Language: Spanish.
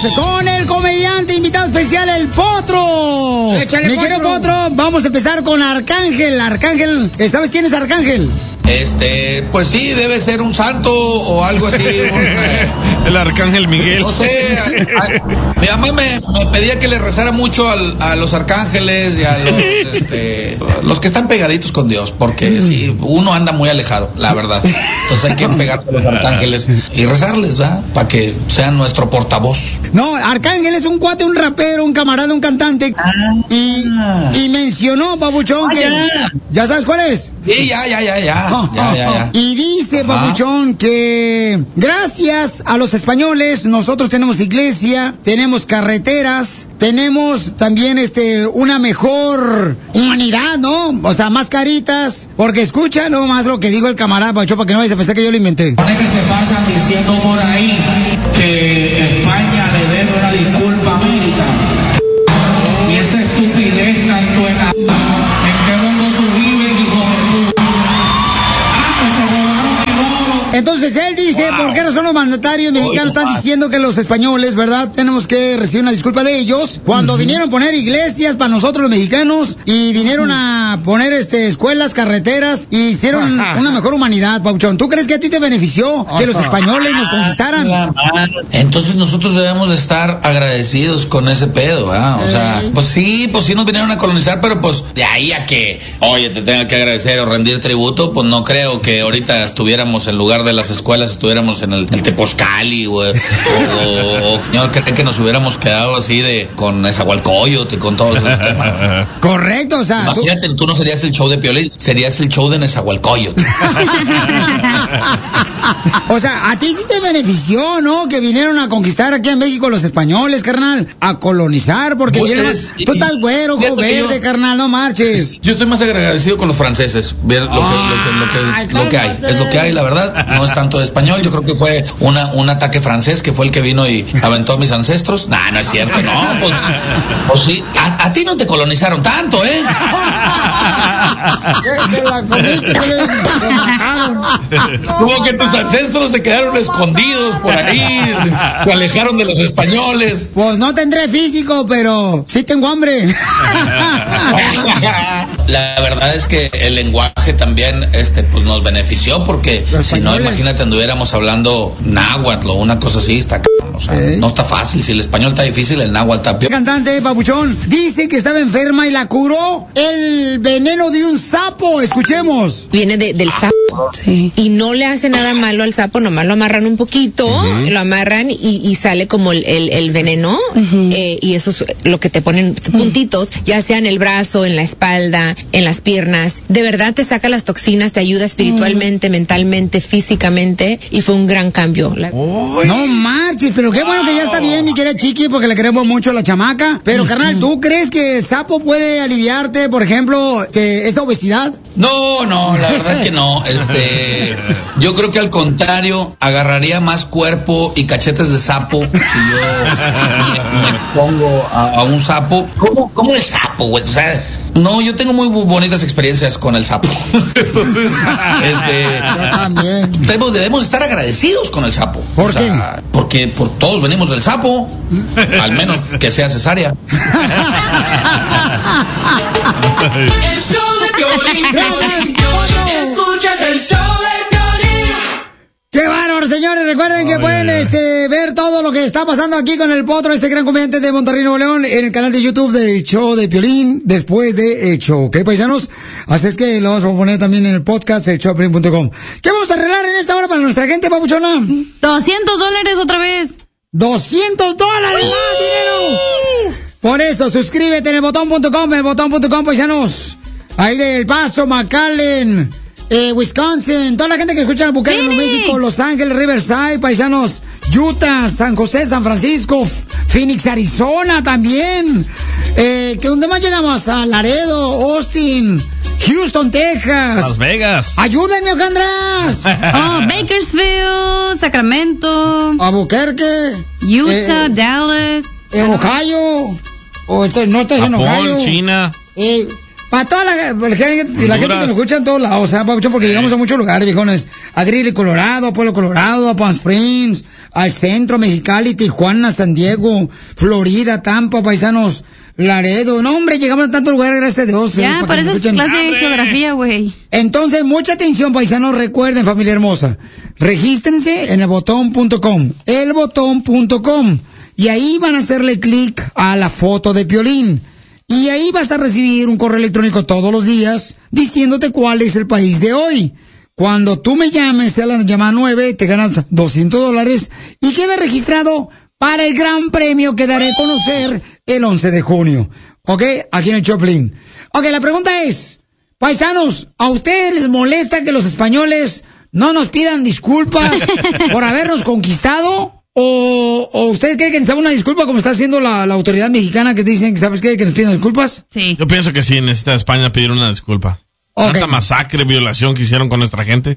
con el comediante invitado especial, el Potro. Échale, Mi querido Potro, vamos a empezar con Arcángel. Arcángel, ¿sabes quién es Arcángel? Pues sí, debe ser un santo o algo así. El Arcángel Miguel. No sé, mi mamá me pedía que le rezara mucho a los arcángeles y a los que están pegaditos con Dios, porque sí, uno anda muy alejado, la verdad. Entonces hay que pegarse a los arcángeles y rezarles, ¿verdad? Para que sean nuestro portavoz. No, Arcángel es un cuate, un rapero, un camarada, un cantante. Y mencionó, papuchón, que... ¿Ya sabes cuál es? Sí, ya. Y dice, papuchón, que gracias a los españoles nosotros tenemos iglesia, tenemos carreteras, tenemos también una mejor humanidad, ¿no? O sea, más caritas, porque escucha nomás lo que digo el camarada, papuchón, para que no vayas a pensar que yo lo inventé. Pone que se pasan diciendo por ahí que España le debe una disculpa a América. Y esa estupidez tanto en qué mundo tú vives, hijo de puta. Entonces él dice, ¿por qué razón los mandatarios mexicanos están diciendo que los españoles, verdad, tenemos que recibir una disculpa de ellos cuando vinieron a poner iglesias para nosotros los mexicanos y vinieron a poner escuelas, carreteras y hicieron una mejor humanidad, Pauchón? ¿Tú crees que a ti te benefició que los españoles nos conquistaran? Entonces nosotros debemos de estar agradecidos con ese pedo, ¿verdad? O sea, pues sí nos vinieron a colonizar, pero pues de ahí a que, oye, te tenga que agradecer o rendir tributo, pues no creo que ahorita estuviéramos en lugar de las escuelas, estuviéramos en el Tepozcali o yo creo que nos hubiéramos quedado así con Nezahualcóyotl y con todo ese tema. Correcto, o sea. Imagínate, tú no serías el show de Piolín, serías el show de Nezahualcóyotl. O sea, a ti sí te benefició, ¿no? Que vinieron a conquistar aquí en México los españoles, carnal, a colonizar, porque tú estás güero, ojo verde, carnal, no marches. Yo estoy más agradecido con los franceses, ver lo que hay, es lo que hay, la verdad, no es tanto de español, yo creo que fue un ataque francés que fue el que vino y aventó a mis ancestros. No es cierto, no, pues sí, a ti no te colonizaron tanto, ¿eh? Te la comiste, Como que tus ancestros se quedaron escondidos por ahí, se alejaron de los españoles. Pues no tendré físico, pero sí tengo hambre. La verdad es que el lenguaje también pues nos benefició, porque si no, imagínate, anduviéramos hablando náhuatl o una cosa así, está o sea, no está fácil. Si el español está difícil, el náhuatl está peor. El cantante Papuchón dice que estaba enferma y la curó el veneno de un sapo. Escuchemos. Viene del sapo. Sí. Y no le hace nada malo al sapo, nomás lo amarran un poquito, lo amarran y sale como el veneno, y eso es lo que te ponen puntitos, ya sea en el brazo, en la espalda, en las piernas. De verdad te saca las toxinas, te ayuda espiritualmente, mentalmente, físicamente, y fue un gran cambio. No marches, pero qué bueno que ya está bien, mi querida Chiqui, porque le queremos mucho a la chamaca. Pero, carnal, ¿tú crees que el sapo puede aliviarte, por ejemplo, esa obesidad? No, la verdad que no. Yo creo que al contrario, agarraría más cuerpo y cachetes de sapo si yo me pongo a un sapo. ¿Cómo el sapo, güey? O sea, no, yo tengo muy bonitas experiencias con el sapo. Entonces, yo también. Debemos estar agradecidos con el sapo. ¿Por qué? Porque todos venimos del sapo, al menos que sea cesárea. El show de Piolín. Gracias, Escuchas el show de Piolín. ¡Qué bárbaro, señores! Recuerden que pueden ver todo lo que está pasando aquí con el Potro, este gran comediante de Monterrey, Nuevo León, en el canal de YouTube del show de Piolín, después de el show, ¿ok, paisanos? Así es que lo vamos a poner también en el podcast, el showpiolín.com. ¿Qué vamos a arreglar en esta hora para nuestra gente, papuchona? $200 otra vez. ¡$200 más dinero! Por eso, suscríbete en el botón.com, paisanos. Ahí de El Paso, McAllen, Wisconsin, toda la gente que escucha en Albuquerque, Nuevo México, Los Ángeles, Riverside, paisanos, Utah, San José, San Francisco, Phoenix, Arizona también. ¿Dónde más llegamos? A Laredo, Austin, Houston, Texas, Las Vegas. Ayúdenme, Ojandras. Bakersfield, Sacramento, Albuquerque, Utah, Dallas, Ohio. No estás en Japón, Ohio. China. Para toda la gente que nos escucha en todos lados, o sea, Papuchón, porque llegamos a muchos lugares, viejones. A Greeley, Colorado, a Pueblo Colorado, a Palm Springs, al centro, Mexicali, Tijuana, San Diego, Florida, Tampa, paisanos, Laredo. No, hombre, llegamos a tantos lugares, gracias a Dios. Ya, para eso es clase de geografía, güey. Entonces, mucha atención, paisanos, recuerden, familia hermosa, regístrense en elbotón.com, elbotón.com, y ahí van a hacerle clic a la foto de Piolín. Y ahí vas a recibir un correo electrónico todos los días diciéndote cuál es el país de hoy. Cuando tú me llames a la llamada 9, te ganas $200 y queda registrado para el gran premio que daré a conocer el 11 de junio. ¿Ok? Aquí en el Choplin. Ok, la pregunta es, paisanos, ¿a ustedes les molesta que los españoles no nos pidan disculpas por habernos conquistado? ¿O usted cree que necesitamos una disculpa como está haciendo la autoridad mexicana que dicen, ¿sabes qué? Que nos piden disculpas? Sí. Yo pienso que sí, necesita España pedir una disculpa. Okay. Tanta masacre, violación que hicieron con nuestra gente.